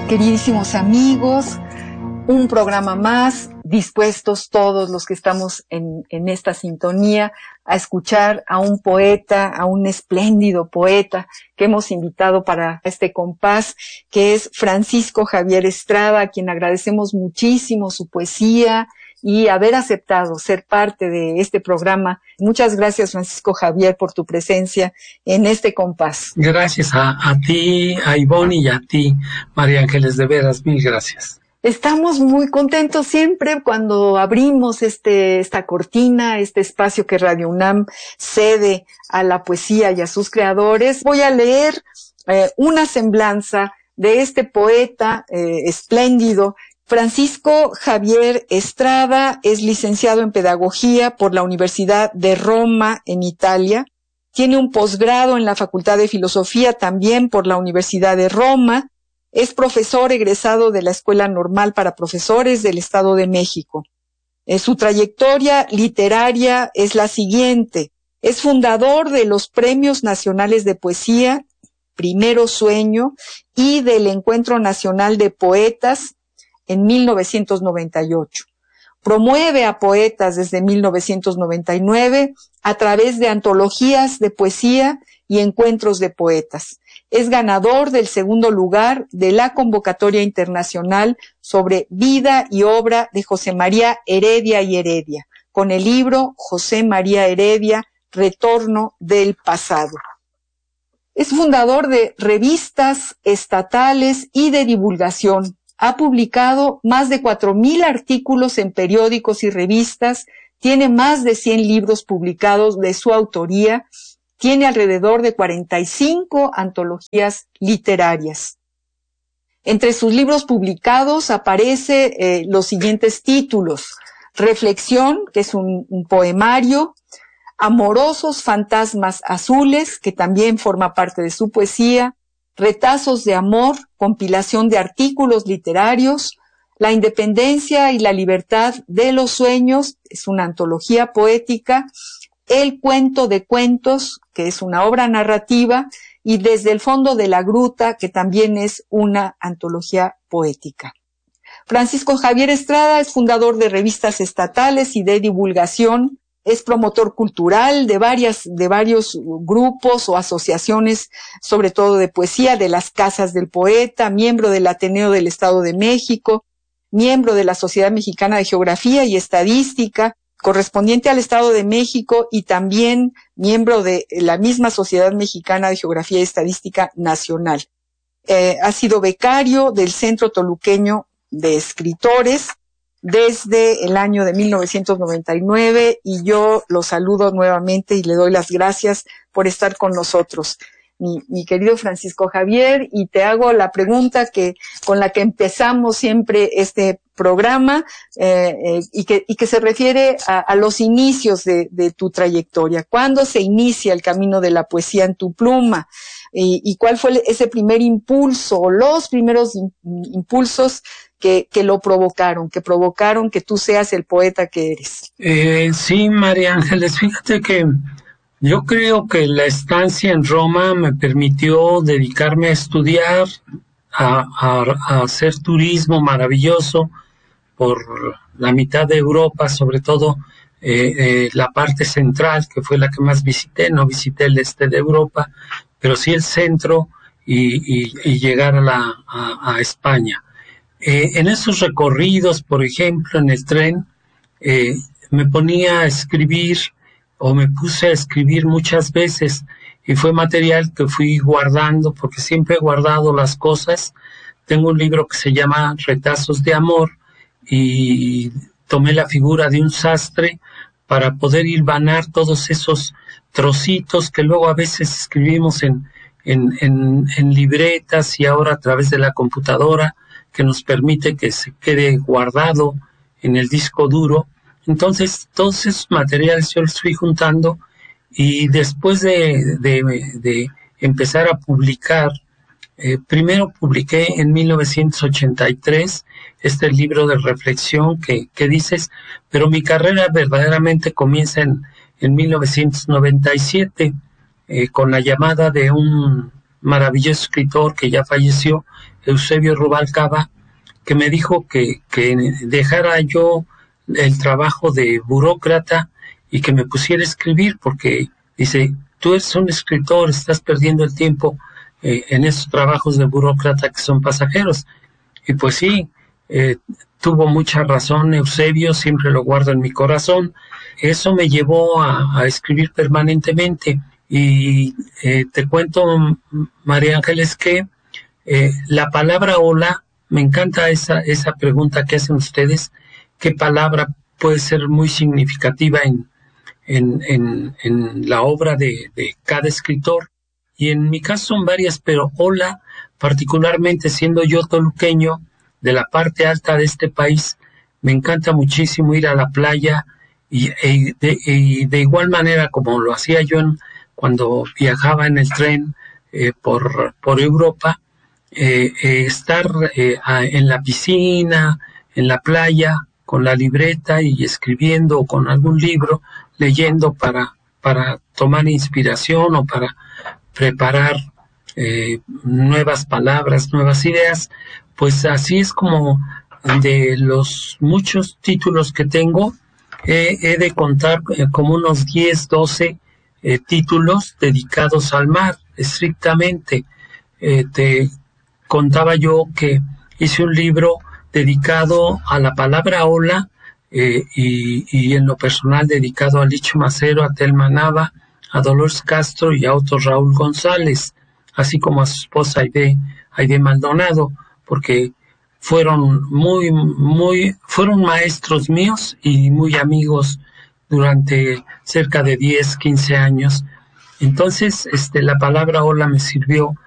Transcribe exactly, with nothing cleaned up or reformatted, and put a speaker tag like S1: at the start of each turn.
S1: Queridísimos amigos, un programa más, dispuestos todos los que estamos en, en esta sintonía a escuchar a un poeta, a un espléndido poeta que hemos invitado para este compás, que es Francisco Javier Estrada, a quien agradecemos muchísimo su poesía y haber aceptado ser parte de este programa. Muchas gracias, Francisco Javier, por tu presencia en este compás.
S2: Gracias a, a ti, a Ivonne y a ti, María Ángeles, de veras, mil gracias.
S1: Estamos muy contentos siempre cuando abrimos este, esta cortina, este espacio que Radio UNAM cede a la poesía y a sus creadores. Voy a leer eh, una semblanza de este poeta eh, espléndido. Francisco Javier Estrada es licenciado en Pedagogía por la Universidad de Roma, en Italia. Tiene un posgrado en la Facultad de Filosofía, también por la Universidad de Roma. Es profesor egresado de la Escuela Normal para Profesores del Estado de México. Eh, su trayectoria literaria es la siguiente. Es fundador de los Premios Nacionales de Poesía, Primero Sueño, y del Encuentro Nacional de Poetas en mil novecientos noventa y ocho. Promueve a poetas desde mil novecientos noventa y nueve a través de antologías de poesía y encuentros de poetas. Es ganador del segundo lugar de la convocatoria internacional sobre vida y obra de José María Heredia y Heredia, con el libro José María Heredia, Retorno del Pasado. Es fundador de revistas estatales y de divulgación. Ha publicado más de cuatro mil artículos en periódicos y revistas, tiene más de cien libros publicados de su autoría, tiene alrededor de cuarenta y cinco antologías literarias. Entre sus libros publicados aparece eh, los siguientes títulos: Reflexión, que es un, un poemario; Amorosos fantasmas azules, que también forma parte de su poesía; Retazos de amor, compilación de artículos literarios; La independencia y la libertad de los sueños, es una antología poética; El cuento de cuentos, que es una obra narrativa; y Desde el fondo de la gruta, que también es una antología poética. Francisco Javier Estrada es fundador de revistas estatales y de divulgación. Es promotor cultural de varias, de varios grupos o asociaciones, sobre todo de poesía, de las Casas del Poeta, miembro del Ateneo del Estado de México, miembro de la Sociedad Mexicana de Geografía y Estadística, correspondiente al Estado de México, y también miembro de la misma Sociedad Mexicana de Geografía y Estadística Nacional. Eh, ha sido becario del Centro Toluqueño de Escritores desde el año de mil novecientos noventa y nueve, y yo lo saludo nuevamente y le doy las gracias por estar con nosotros, mi, mi querido Francisco Javier, y te hago la pregunta que con la que empezamos siempre este programa eh, eh, y, que, y que se refiere a, a los inicios de, de tu trayectoria. ¿Cuándo se inicia el camino de la poesía en tu pluma? ¿Y, y cuál fue ese primer impulso o los primeros in, impulsos que, que lo provocaron, que provocaron que tú seas el poeta que eres?
S2: Eh, sí, María Ángeles, fíjate que yo creo que la estancia en Roma me permitió dedicarme a estudiar, a, a, a hacer turismo maravilloso por la mitad de Europa, sobre todo eh, eh, la parte central, que fue la que más visité. No visité el este de Europa, pero sí el centro y, y, y llegar a, la, a, a España. Eh, en esos recorridos, por ejemplo, en el tren, eh, me ponía a escribir, o me puse a escribir muchas veces, y fue material que fui guardando, porque siempre he guardado las cosas. Tengo un libro que se llama Retazos de Amor, y tomé la figura de un sastre para poder hilvanar todos esos trocitos que luego a veces escribimos en, en, en, en libretas, y ahora a través de la computadora, que nos permite que se quede guardado en el disco duro. Entonces, todos esos materiales yo los fui juntando, y después de, de, de empezar a publicar, eh, primero publiqué en mil novecientos ochenta y tres este libro de reflexión que, que dices, pero mi carrera verdaderamente comienza en, en mil novecientos noventa y siete, eh, con la llamada de un maravilloso escritor que ya falleció, Eusebio Rubalcaba, que me dijo que, que dejara yo el trabajo de burócrata y que me pusiera a escribir, porque dice, tú eres un escritor, estás perdiendo el tiempo eh, en esos trabajos de burócrata que son pasajeros. Y pues sí, eh, tuvo mucha razón Eusebio, siempre lo guardo en mi corazón. Eso me llevó a, a escribir permanentemente. Y eh, te cuento, María Ángeles, que eh, la palabra hola, me encanta esa, esa pregunta que hacen ustedes, qué palabra puede ser muy significativa en, en, en, en la obra de, de cada escritor. Y en mi caso son varias, pero hola, particularmente siendo yo toluqueño, de la parte alta de este país, me encanta muchísimo ir a la playa y, y, de, y de igual manera como lo hacía yo en, cuando viajaba en el tren eh, por, por Europa, eh, eh, estar eh, a, en la piscina, en la playa, con la libreta y escribiendo o con algún libro, leyendo para, para tomar inspiración o para preparar eh, nuevas palabras, nuevas ideas. Pues así es como de los muchos títulos que tengo, eh, he de contar eh, como unos diez, doce eh, títulos dedicados al mar, estrictamente. Eh, te contaba yo que hice un libro dedicado a la palabra hola eh, y, y en lo personal dedicado a Licho Macero, a Telma Nava, a Dolores Castro y a otro Raúl González, así como a su esposa Aide, Aide Maldonado, porque fueron muy, muy, fueron maestros míos y muy amigos durante cerca de diez, quince años. Entonces, este, la palabra hola me sirvió